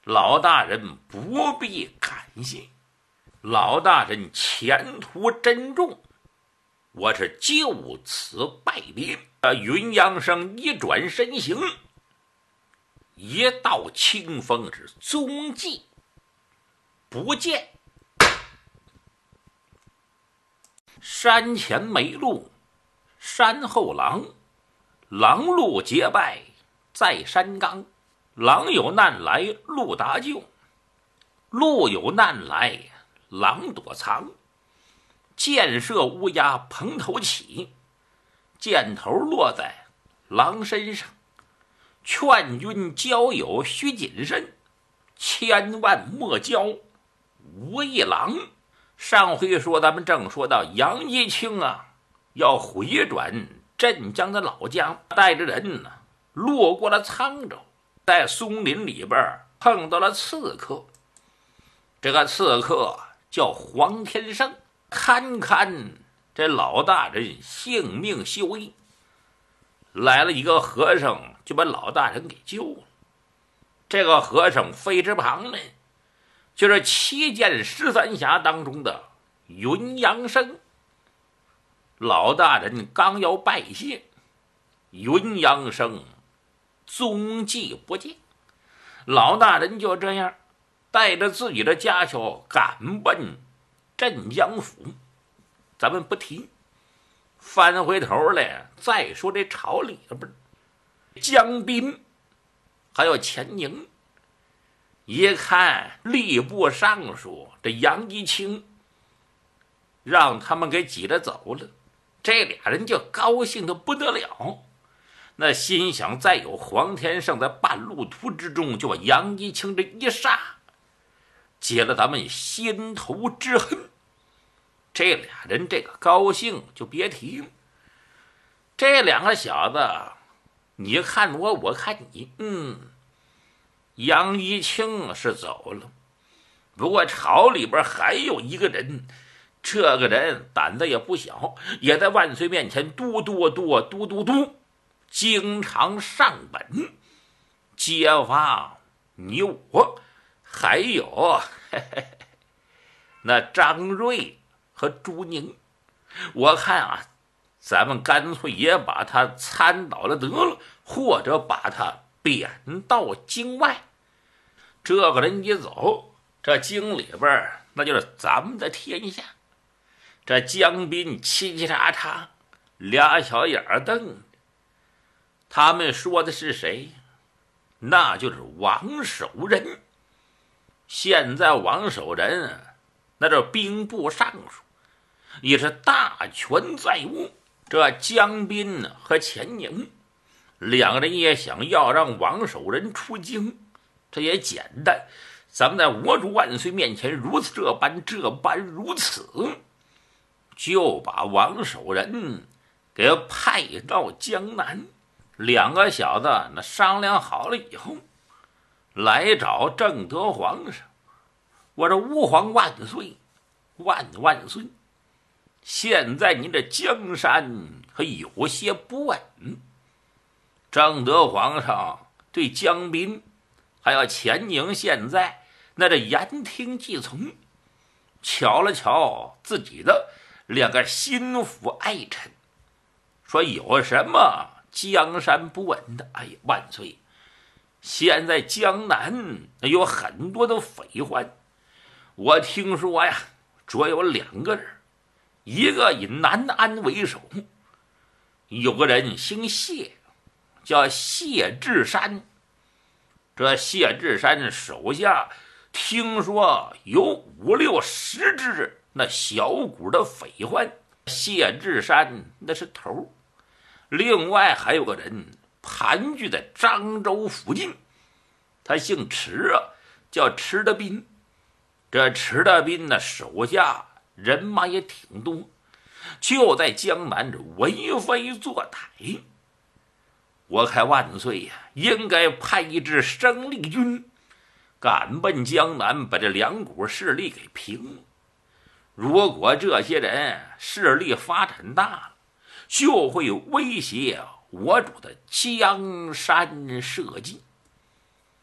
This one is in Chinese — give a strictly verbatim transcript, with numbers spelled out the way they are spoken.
老大人不必感谢，老大人前途珍重，我是就此拜别。云阳生一转身形，一道清风是踪迹不见。山前没路，山后狼，狼路结拜在山岗。狼有难来鹿搭救，鹿有难来狼躲藏。箭射乌鸦蓬头起，箭头落在狼身上。劝君交友须谨慎，千万莫交无一郎。上回说咱们正说到杨一清啊，要回转镇江的老家，带着人呢路过了沧州，在松林里边碰到了刺客。这个刺客叫黄天胜，堪堪这老大人性命休矣。来了一个和尚，就把老大人给救了。这个和尚非之旁呢，就是七剑十三侠当中的云阳生。老大人刚要拜谢，云阳生踪迹不见。老大人就这样带着自己的家小赶奔镇江府。咱们不提，翻回头来再说这朝里边，江彬还有钱宁一看吏部尚书这杨一清让他们给挤着走了，这俩人就高兴的不得了。那心想，再有黄天胜在半路途之中就把杨一清这一杀，解了咱们心头之恨。这俩人这个高兴就别提了。这两个小子，你看我，我看你，嗯，杨一清是走了，不过朝里边还有一个人，这个人胆子也不小，也在万岁面前嘟嘟嘟嘟嘟嘟，经常上本揭发你我，还有嘿嘿那张瑞和朱宁。我看啊，咱们干脆也把他参倒了得了，或者把他贬到京外。这个人一走，这京里边那就是咱们的天下。这江彬嘁嘁喳喳，俩小眼儿瞪着。他们说的是谁？那就是王守仁。现在王守仁那这兵部尚书，也是大权在握。这江彬和钱宁两个人也想要让王守仁出京，这也简单。咱们在我主万岁面前如此这般这般如此，就把王守仁给派到江南。两个小子那商量好了以后，来找正德皇上。我说吾皇万岁，万万岁！现在您这江山可有些不稳。正德皇上对江彬还有钱宁现在那这言听计从，瞧了瞧自己的两个心腹爱臣，说有什么江山不稳的？哎呀，万岁！现在江南有很多的匪患，我听说呀，主要有两个人，一个以南安为首，有个人姓谢，叫谢志山。这谢志山手下听说有五六十只那小股的匪患，谢志山那是头。另外还有个人盘踞在漳州附近，他姓池啊，叫池德斌。这池德斌呢，手下人马也挺多，就在江南这为非作歹。我看万岁呀、啊，应该派一支生力军赶奔江南，把这两股势力给平了。如果这些人势力发展大了，就会威胁我主的江山社稷。